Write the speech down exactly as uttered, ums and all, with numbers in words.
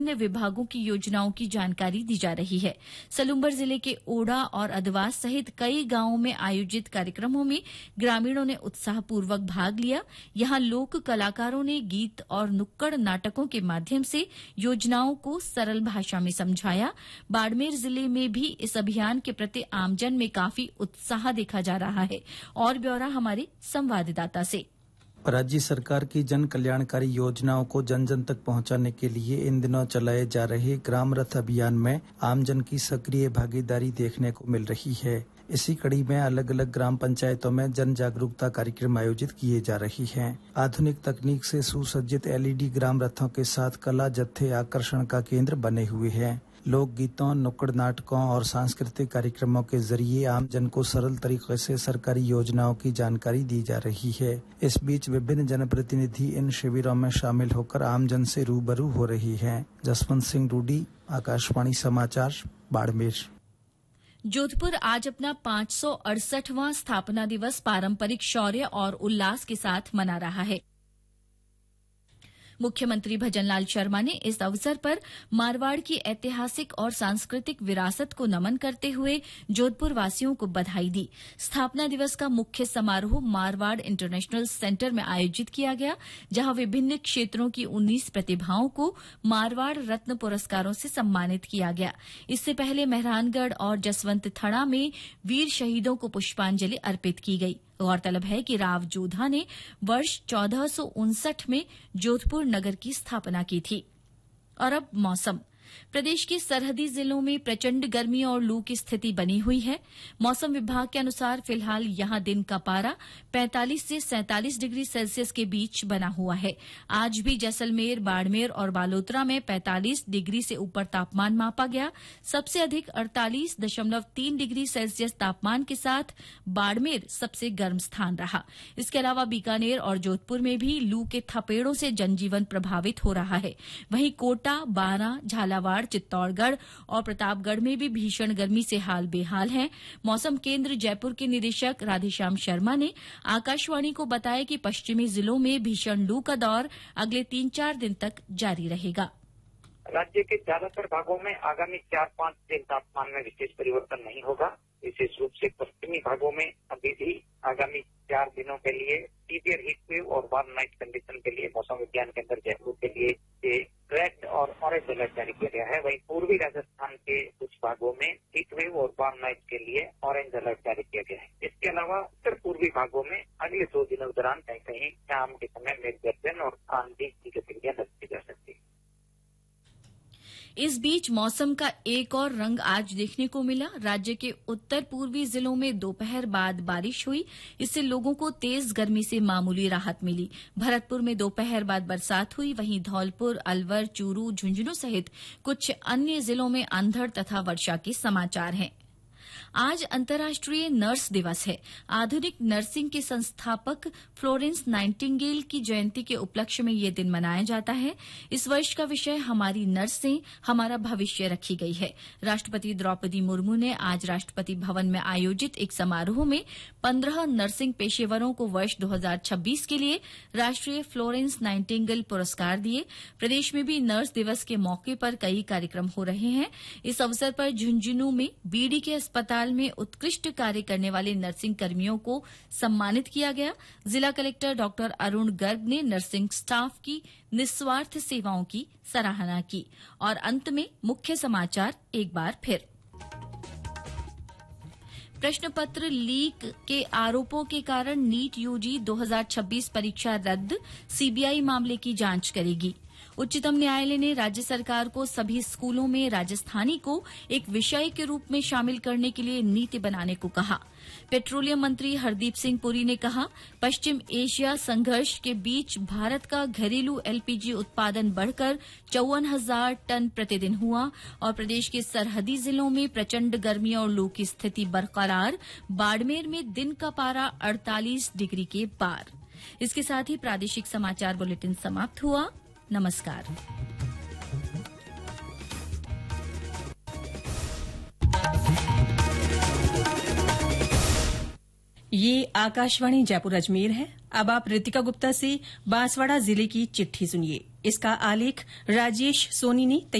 अन्य विभागों की योजनाओं की जानकारी दी जा रही है। सलूम्बर जिले के ओढ़ा और अदवास सहित कई गांवों में आयोजित कार्यक्रमों में ग्रामीणों ने उत्साहपूर्वक भाग लिया। यहां लोक कलाकारों ने गीत और नुक्कड़ नाटकों के माध्यम से योजनाओं को सरल भाषा में समझाया। बाड़मेर जिले में भी इस अभियान के प्रति आमजन में काफी उत्साह देखा जा रहा है। और ब्यौरा हमारे संवाददाता से। राज्य सरकार की जन कल्याणकारी योजनाओं को जन जन तक पहुंचाने के लिए इन दिनों चलाए जा रहे ग्राम रथ अभियान में आमजन की सक्रिय भागीदारी देखने को मिल रही है। इसी कड़ी में अलग अलग ग्राम पंचायतों में जन जागरूकता कार्यक्रम आयोजित किए जा रही हैं। आधुनिक तकनीक से सुसज्जित एलईडी ग्राम रथों के साथ कला जत्थे आकर्षण का केंद्र बने हुए हैं। लोक गीतों, नुक्कड़ नाटकों और सांस्कृतिक कार्यक्रमों के जरिए आम जन को सरल तरीके से सरकारी योजनाओं की जानकारी दी जा रही है। इस बीच विभिन्न जनप्रतिनिधि इन शिविरों में शामिल होकर आम जन से रूबरू हो रही हैं। जसवंत सिंह रूडी, आकाशवाणी समाचार, बाड़मेर। जोधपुर आज अपना पांच सौ अड़सठवां स्थापना दिवस पारंपरिक शौर्य और उल्लास के साथ मना रहा है। मुख्यमंत्री भजनलाल शर्मा ने इस अवसर पर मारवाड़ की ऐतिहासिक और सांस्कृतिक विरासत को नमन करते हुए जोधपुर वासियों को बधाई दी। स्थापना दिवस का मुख्य समारोह मारवाड़ इंटरनेशनल सेंटर में आयोजित किया गया, जहां विभिन्न क्षेत्रों की उन्नीस प्रतिभाओं को मारवाड़ रत्न पुरस्कारों से सम्मानित किया गया। इससे पहले मेहरानगढ़ और जसवंत थड़ा में वीर शहीदों को पुष्पांजलि अर्पित की गई। गौरतलब है कि राव जोधा ने वर्ष चौदह सौ उनसठ में जोधपुर नगर की स्थापना की थी। और अब मौसम। प्रदेश के सरहदी जिलों में प्रचंड गर्मी और लू की स्थिति बनी हुई है। मौसम विभाग के अनुसार फिलहाल यहां दिन का पारा पैंतालीस से सैंतालीस डिग्री सेल्सियस के बीच बना हुआ है। आज भी जैसलमेर, बाड़मेर और बालोतरा में पैंतालीस डिग्री से ऊपर तापमान मापा गया। सबसे अधिक अड़तालीस दशमलव तीन डिग्री सेल्सियस तापमान के साथ बाड़मेर सबसे गर्म स्थान रहा। इसके अलावा बीकानेर और जोधपुर में भी लू के थपेड़ों से जनजीवन प्रभावित हो रहा है। वहीं कोटा, बारां, झालावाड़, चित्तौड़गढ़ और प्रतापगढ़ में भी भीषण गर्मी से हाल बेहाल है। मौसम केंद्र जयपुर के निदेशक राधेश्याम शर्मा ने आकाशवाणी को बताया कि पश्चिमी जिलों में भीषण लू का दौर अगले तीन चार दिन तक जारी रहेगा। राज्य के ज्यादातर भागों में आगामी चार पांच दिन तापमान में विशेष परिवर्तन नहीं होगा। विशेष रूप से पश्चिमी भागों में अभी भी आगामी चार दिनों के लिए सीवियर हीट वेव और वार्म नाइट कंडीशन के लिए मौसम विज्ञान केंद्र जयपुर के लिए रेड और ऑरेंज अलर्ट जारी किया गया है। वहीं पूर्वी राजस्थान के कुछ भागों में हीट वेव और वार्म नाइट के लिए ऑरेंज अलर्ट जारी किया गया है। इसके अलावा उत्तर पूर्वी भागों में अगले दो दिनों के दौरान कहीं कहीं शाम के समय मेघ गर्जन और आंधी की गतिविधियां दर्ज की जा सकती है। इस बीच मौसम का एक और रंग आज देखने को मिला। राज्य के उत्तर पूर्वी जिलों में दोपहर बाद बारिश हुई। इससे लोगों को तेज गर्मी से मामूली राहत मिली। भरतपुर में दोपहर बाद बरसात हुई। वहीं धौलपुर, अलवर, चूरू, झुंझुनू सहित कुछ अन्य जिलों में अंधड़ तथा वर्षा के समाचार हैं। आज अंतर्राष्ट्रीय नर्स दिवस है। आधुनिक नर्सिंग के संस्थापक फ्लोरेंस नाइटिंगेल की जयंती के उपलक्ष्य में यह दिन मनाया जाता है। इस वर्ष का विषय हमारी नर्सें, हमारा भविष्य रखी गई है। राष्ट्रपति द्रौपदी मुर्मू ने आज राष्ट्रपति भवन में आयोजित एक समारोह में पंद्रह नर्सिंग पेशेवरों को वर्ष दो हजार छब्बीस के लिए राष्ट्रीय फ्लोरेंस नाइटिंगेल पुरस्कार दिए। प्रदेश में भी नर्स दिवस के मौके पर कई कार्यक्रम हो रहे हैं। इस अवसर पर झुंझुनू में बीडी के अस्पताल में उत्कृष्ट कार्य करने वाले नर्सिंग कर्मियों को सम्मानित किया गया। जिला कलेक्टर डॉक्टर अरुण गर्ग ने नर्सिंग स्टाफ की निस्वार्थ सेवाओं की सराहना की। और अंत में मुख्य समाचार एक बार फिर। प्रश्न पत्र लीक के आरोपों के कारण नीट यूजी दो हजार छब्बीस परीक्षा रद्द, सीबीआई मामले की जांच करेगी। उच्चतम न्यायालय ने राज्य सरकार को सभी स्कूलों में राजस्थानी को एक विषय के रूप में शामिल करने के लिए नीति बनाने को कहा। पेट्रोलियम मंत्री हरदीप सिंह पुरी ने कहा, पश्चिम एशिया संघर्ष के बीच भारत का घरेलू एलपीजी उत्पादन बढ़कर चौवन हजार टन प्रतिदिन हुआ। और प्रदेश के सरहदी जिलों में प्रचंड गर्मी और लू की स्थिति बरकरार। बाड़मेर में दिन का पारा अड़तालीस डिग्री के पार। इसके साथ ही प्रादेशिक समाचार बुलेटिन समाप्त हुआ। नमस्कार। ये आकाशवाणी जयपुर अजमेर है। अब आप रितिका गुप्ता से बांसवाड़ा जिले की चिट्ठी सुनिए। इसका आलेख राजेश सोनी ने